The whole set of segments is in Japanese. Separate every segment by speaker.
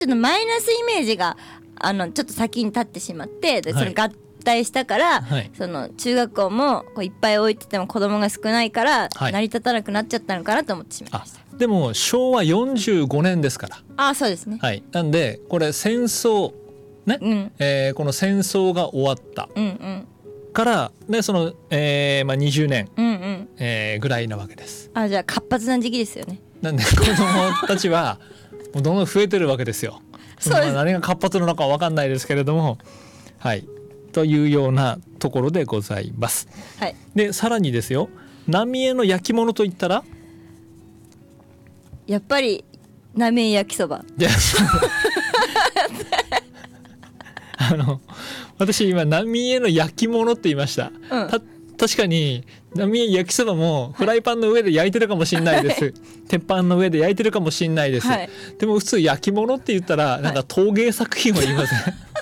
Speaker 1: ちょっとマイナスイメージがちょっと先に立ってしまって、でその合体したから、はい、その中学校もこういっぱい置いてても子供が少ないから、はい、成り立たなくなっちゃったのかなと思ってしまいました。
Speaker 2: でも昭和45年ですから。
Speaker 1: あ、そうですね、
Speaker 2: はい、なんでこれ戦争ね、この戦争が終わった、から、ね、その、20年、ぐらいなわけです。
Speaker 1: あ、じゃあ活発な時期ですよね。
Speaker 2: なんで子供たちはもうどんどん増えてるわけですよ。そうです。何が活発なのか分かんないですけれども、はい、というようなところでございます。はい、でさらにですよ、浪江の焼き物といったら
Speaker 1: やっぱり浪江焼きそば。
Speaker 2: 私今浪江の焼き物って言いました、確かに浪江焼きそばもフライパンの上で焼いてるかもしれないです、鉄板の上で焼いてるかもしれないです、でも普通焼き物って言ったらなんか陶芸作品は言いません、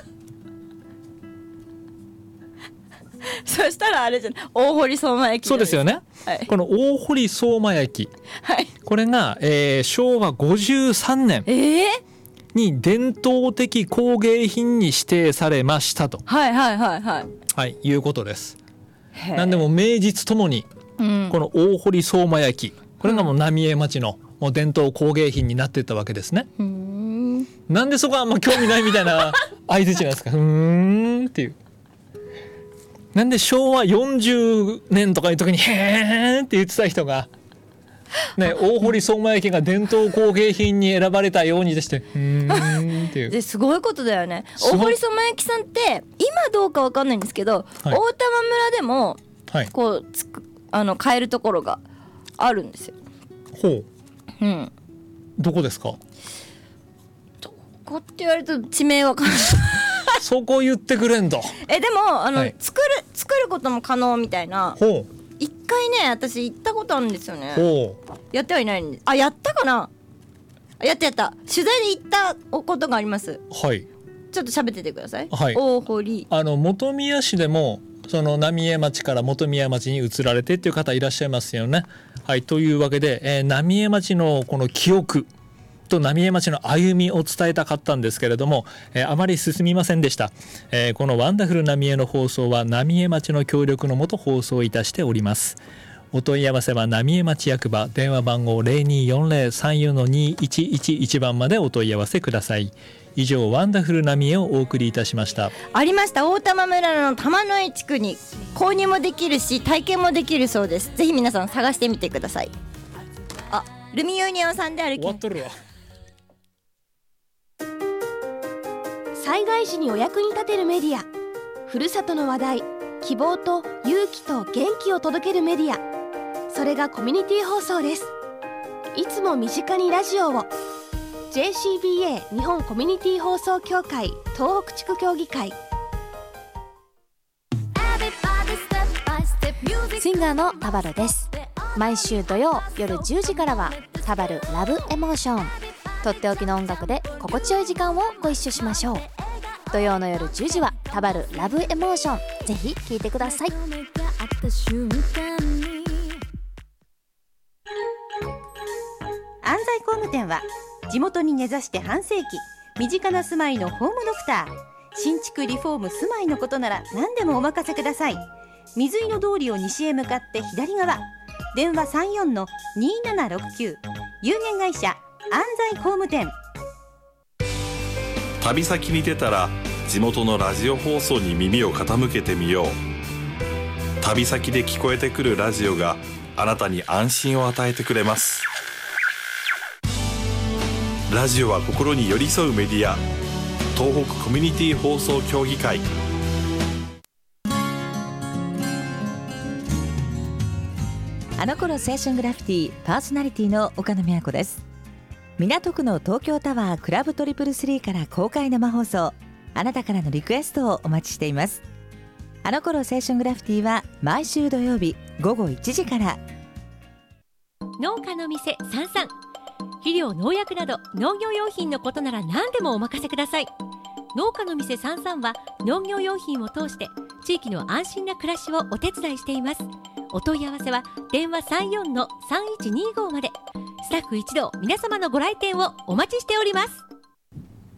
Speaker 1: そしたらあれじゃない、大堀相馬焼き。
Speaker 2: そうですよね、この大堀相馬焼き、これが、昭和53年に伝統的工芸品に指定されましたと、いうことです。なんでも名実ともに、この大堀相馬焼き、これがもう浪江町のもう伝統工芸品になっていったわけですね。なんでそこはあんま興味ないみたいな相槌なんですか。っていう。なんで昭和40年とかいう時にへーって言ってた人が、ね、大堀相馬焼きが伝統工芸品に選ばれたようにしてっていう
Speaker 1: ですごいことだよね。大堀相馬焼きさんって今どうか分かんないんですけど、大玉村でもこう買えるところがあるんですよ。
Speaker 2: ほう、どこですか？
Speaker 1: どこって言われると地名分かんない
Speaker 2: そこ言ってくれんと。
Speaker 1: でも作ることも可能みたいな。一回ね、私行ったことあるんですよね。やってはいないんで。あ、やったかな。やった。取材で行ったことがあります。はい。ちょっと喋っててください。はい。大堀。
Speaker 2: 本宮市でもその浪江町から本宮町に移られてっていう方いらっしゃいますよね。はい。というわけで、浪江町のこの記憶と浪江町の歩みを伝えたかったんですけれども、あまり進みませんでした。このワンダフル浪江の放送は浪江町の協力のもと放送いたしております。お問い合わせは浪江町役場電話番号 024034-2111 番までお問い合わせください。以上ワンダフル浪江をお送りいたしました。
Speaker 1: ありました、大玉村の玉の井地区に購入もできるし体験もできるそうです。ぜひ皆さん探してみてください。あ、ルミユニオンさんで歩き。終わっとるわ。
Speaker 3: 災害時にお役に立てるメディア、ふるさとの話題、希望と勇気と元気を届けるメディア、それがコミュニティ放送です。いつも身近にラジオを。 JCBA 日本コミュニティ放送協会東北地区協議会。
Speaker 4: シンガーのタバルです。毎週土曜夜10時からはタバルラブエモーション、とっておきの音楽で心地よい時間をご一緒しましょう。土曜の夜10時はタバルラブエモーション、ぜひ聴いてください。
Speaker 5: 安西工務店は地元に根ざして半世紀、身近な住まいのホームドクター。新築リフォーム住まいのことなら何でもお任せください。水井の通りを西へ向かって左側、電話 34-2769、有限会社安西工務店。
Speaker 6: 旅先に出たら地元のラジオ放送に耳を傾けてみよう。旅先で聞こえてくるラジオがあなたに安心を与えてくれます。ラジオは心に寄り添うメディア、東北コミュニティ放送協議会。
Speaker 7: あの頃青春グラフィティパーソナリティの岡野美和子です。港区の東京タワークラブ333から公開生放送、あなたからのリクエストをお待ちしています。あの頃青春グラフィティは毎週土曜日午後1時から。
Speaker 8: 農家の店サンサン、肥料農薬など農業用品のことなら何でもお任せください。農家の店サンサンは農業用品を通して地域の安心な暮らしをお手伝いしています。お問い合わせは電話 34-3125 まで。スタッフ一同皆様のご来店をお待ちしております。